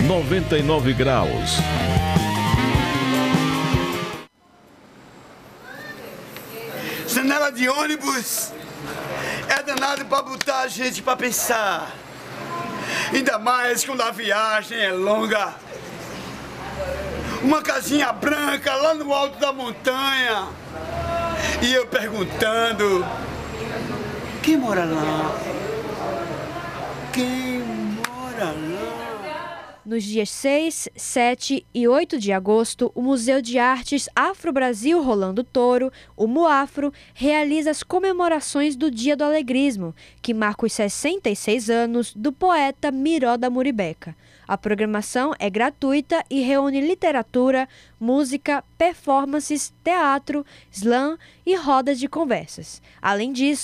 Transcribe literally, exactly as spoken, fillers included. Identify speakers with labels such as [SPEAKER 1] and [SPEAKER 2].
[SPEAKER 1] noventa e nove graus.
[SPEAKER 2] Janela de ônibus é danado para botar a gente para pensar. Ainda mais quando a viagem é longa. Uma casinha branca lá no alto da montanha. E eu perguntando: quem mora lá? Quem mora lá?
[SPEAKER 3] Nos dias seis, sete e oito de agosto, o Museu de Artes Afro-Brasil Rolando Touro, o MUAFRO, realiza as comemorações do Dia do Alegrismo, que marca os sessenta e seis anos do poeta Miró da Muribeca. A programação é gratuita e reúne literatura, música, performances, teatro, slam e rodas de conversas. Além disso,